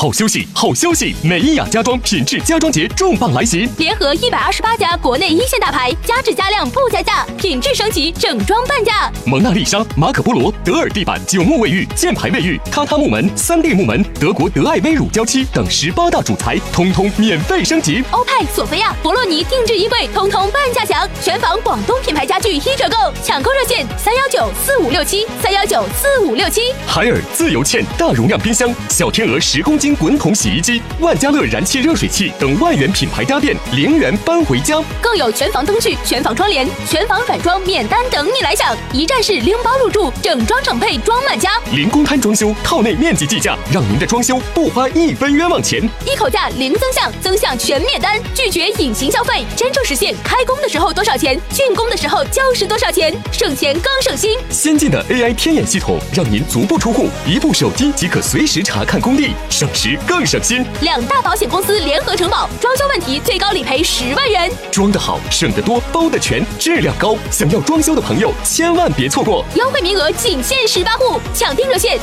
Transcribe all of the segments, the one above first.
好休息，好消息！美伊雅家装品质家装节重磅来袭， 联合128家国内一线大牌，加质加量不加价，品质升级，整装半价。 蒙娜丽莎、马可波罗、德尔地板、9木卫浴、箭牌卫浴、榻榻木门、3D 木门、德国德爱微乳胶漆等18大主材，通通免费升级。 欧派、索菲亚、博洛尼定制衣柜，通通半价享。全房广东品牌家具1折购，抢购热线3194567，3194567。 海尔自由嵌大容量冰箱、小天鹅10公斤滚筒洗衣机、万家乐燃气热水器等万元品牌家电0元搬回家， 更有全房灯具、全房窗帘、全房软装免单等你来享，一站式拎包入住，整装整配装满家， 零公摊装修，套内面积计价，让您的装修不花1分冤枉钱， 一口价零增项，增项全免单，拒绝隐形消费，真正实现开工的时候多少钱，竣工的时候就是多少钱，省钱更省心。 先进的 AI 天眼系统，让您足不出户，一部手机即可随时查看工地，省时更省心。 2大保险公司联合承保，装修问题最高理赔10万元。 装得好，省得多，包得全，质量高。想要装修的朋友，千万别错过， 优惠名额仅限18户，抢订热线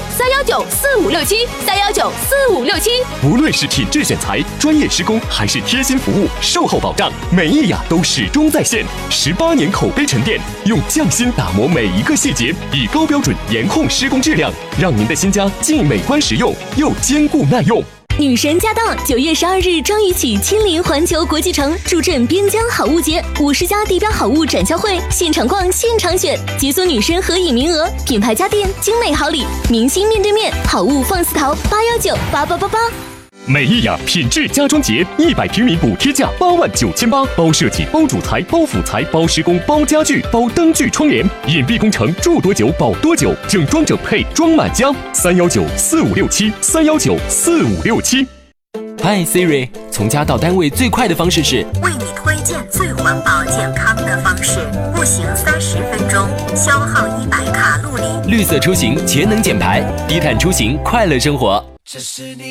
3194567，3194567。 无论是品质选材、专业施工，还是贴心服务、售后保障，美伊雅都始终在线。18年口碑沉淀，用匠心打磨每一个细节，以高标准严控施工质量，让您的新家既美观实用，又坚固耐用。 女神驾到！9月12日张雨绮亲临环球国际城，助阵边疆好物节，50家地标好物展销会，现场逛现场选，解锁女神合影名额，品牌家电精美好礼，明星面对面，好物放肆淘，8198888。 美伊雅品质家装节，100平米补贴价89800，包设计、包主材、包辅材、包施工、包家具、包灯具窗帘，隐蔽工程，住多久保多久，整装整配装满家。3194567，3194567。 嗨 Siri， 从家到单位最快的方式是为你推荐最环保健康的方式，步行30分钟，消耗100卡路里。 绿色出行，节能减排，低碳出行，快乐生活。 这是你